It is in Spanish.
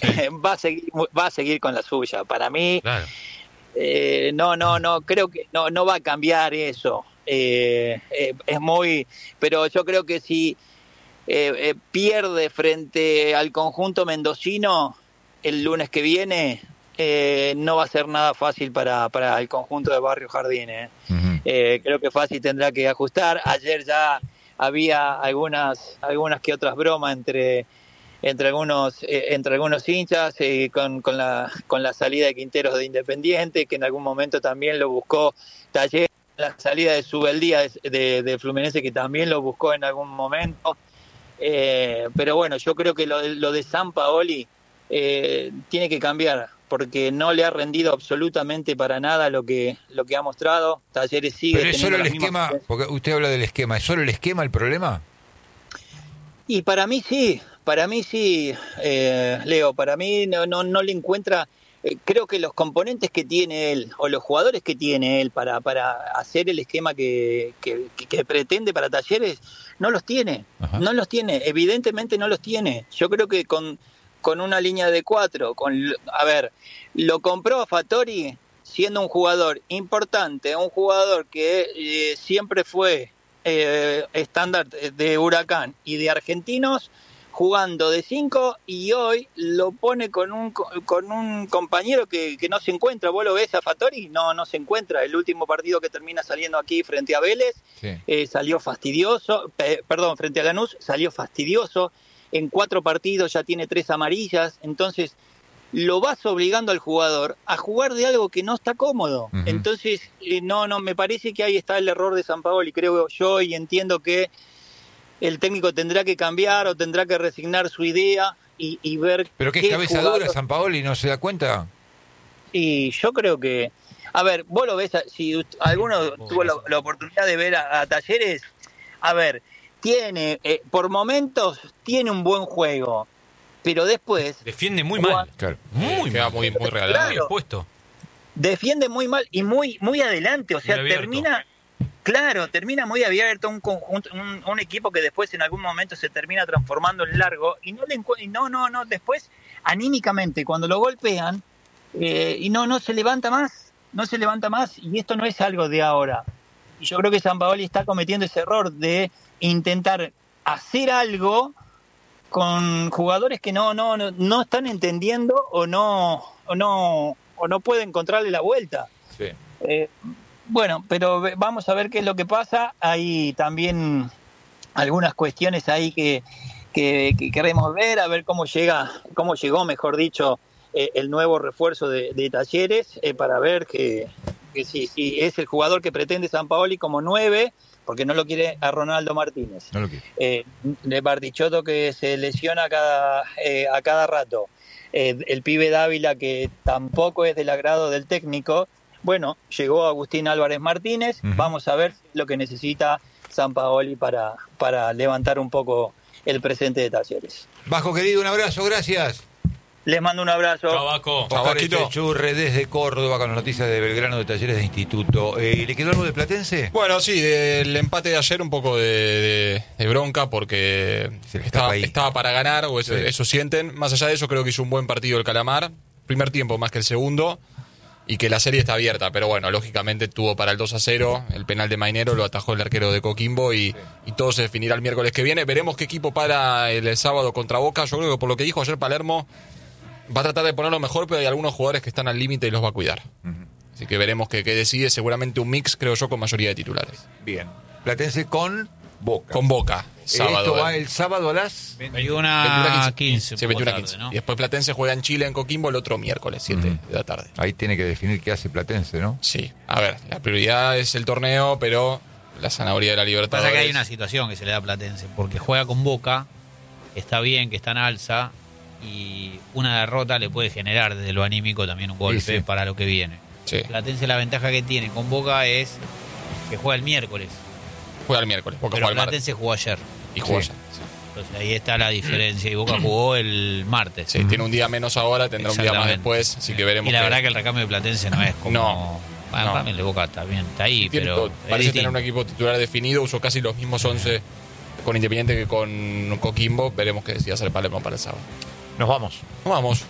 va a seguir con la suya. Para mí, Claro. no, creo que no va a cambiar eso. Es muy, pero yo creo que si pierde frente al conjunto mendocino el lunes que viene, no va a ser nada fácil para el conjunto de Barrio Jardín. Uh-huh. Creo que fácil tendrá que ajustar. Ayer ya había algunas que otras bromas entre algunos hinchas, con la salida de Quinteros de Independiente, que en algún momento también lo buscó Talleres, la salida de Subeldía de Fluminense, que también lo buscó en algún momento. Pero bueno, yo creo que lo de Sampaoli tiene que cambiar, porque no le ha rendido absolutamente para nada lo que ha mostrado. Talleres sigue Pero es teniendo solo el las mismas... esquema, porque usted habla del esquema, ¿es solo el esquema el problema? Y para mí sí, Leo, para mí no le encuentra... creo que los componentes que tiene él, o los jugadores que tiene él para hacer el esquema que pretende para Talleres, no los tiene. Ajá. No los tiene, evidentemente no los tiene. Yo creo que con una línea de 4, lo compró a Fattori siendo un jugador importante, un jugador que siempre fue estándar de Huracán y de Argentinos, jugando de 5, y hoy lo pone con un compañero que no se encuentra. ¿Vos lo ves a Fattori? No se encuentra. El último partido que termina saliendo aquí frente a Vélez, Sí. salió fastidioso, frente a Lanús, salió fastidioso. En 4 partidos ya tiene 3 amarillas. Entonces lo vas obligando al jugador a jugar de algo que no está cómodo. Uh-huh. Entonces no, me parece que ahí está el error de Sampaoli, creo yo, y entiendo que el técnico tendrá que cambiar o tendrá que resignar su idea y ver... ¿Pero qué es cabeza dura Sampaoli, no se da cuenta? Y yo creo que... A ver, vos lo ves, si alguno tuvo la oportunidad de ver a Talleres, tiene, por momentos, tiene un buen juego, pero después... Defiende muy mal. Claro. Muy Queda mal. muy regalado. Claro. Muy expuesto. Defiende muy mal y muy adelante, o sea, Muy abierto. termina muy abierto, un conjunto, un equipo que después en algún momento se termina transformando en largo y no, después anímicamente cuando lo golpean y no se levanta más, y esto no es algo de ahora. Y yo creo que Sampaoli está cometiendo ese error de intentar hacer algo con jugadores que no están entendiendo o no puede encontrarle la vuelta. Sí. Bueno, pero vamos a ver qué es lo que pasa. Hay también algunas cuestiones ahí que queremos ver, a ver cómo llegó, mejor dicho, el nuevo refuerzo de Talleres, para ver que si es el jugador que pretende Sampaoli como 9, porque no lo quiere a Ronaldo Martínez. No lo quiere. De Bartichotto, que se lesiona a cada rato. El pibe Dávila, que tampoco es del agrado del técnico. Bueno, llegó Agustín Álvarez Martínez. Uh-huh. Vamos a ver lo que necesita Sampaoli para levantar un poco el presente de Talleres. Vasco querido, un abrazo, gracias. Les mando un abrazo. Chao, Vasco. Oscar Vasquito. Churre desde Córdoba con las noticias de Belgrano, de Talleres de Instituto. ¿Le quedó algo de Platense? Bueno, sí, del empate de ayer un poco de bronca porque Se le escapa ahí. estaba para ganar, o eso sienten. Más allá de eso, creo que hizo un buen partido el Calamar. Primer tiempo más que el segundo. Y que la serie está abierta, pero bueno, lógicamente tuvo para el 2-0, el penal de Mainero lo atajó el arquero de Coquimbo y todo se definirá el miércoles que viene. Veremos qué equipo para el sábado contra Boca. Yo creo que por lo que dijo ayer Palermo, va a tratar de ponerlo mejor, pero hay algunos jugadores que están al límite y los va a cuidar. Uh-huh. Así que veremos qué decide, seguramente un mix, creo yo, con mayoría de titulares. Bien. Platense con Boca. Con Boca, sábado. Esto va el sábado a las... 21:15. Sí, 21:15. ¿no? Y después Platense juega en Chile, en Coquimbo, el otro miércoles, 7 de la tarde. Ahí tiene que definir qué hace Platense, ¿no? Sí, a ver, la prioridad es el torneo, pero la zanahoria de la libertad. Pasa que hay una situación que se le da a Platense, porque juega con Boca, está bien, que está en alza, y una derrota le puede generar desde lo anímico también un golpe Sí. para lo que viene. Sí, Platense, la ventaja que tiene con Boca es que juega el miércoles, juega el miércoles, Boca pero juega el martes. Platense jugó ayer. Y juega Sí. ya. Sí. Entonces ahí está la diferencia, y Boca jugó el martes. Sí, tiene un día menos ahora, tendrá un día más Exactamente. después, así que veremos. Y la verdad que el recambio de Platense no es como... No. Bueno, para mí el de Boca está bien, está ahí, Tiene pero todo. es Parece distinto. tener un equipo titular definido, usó casi los mismos 11 con Independiente que con Coquimbo. Veremos qué decide hacer Palermo para el sábado. Nos vamos. Vamos.